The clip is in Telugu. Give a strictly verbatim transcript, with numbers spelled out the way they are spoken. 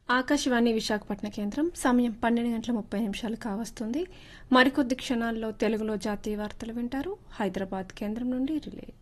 ఆకాశవాణి విశాఖపట్నం కేంద్రం సమయం పన్నెండు గంటల ముప్పై నిమిషాలు కావస్తుంది. మరికొద్ది క్షణాల్లో తెలుగులో జాతీయ వార్తలు వింటారు. హైదరాబాద్ కేంద్రం నుండి రిలే.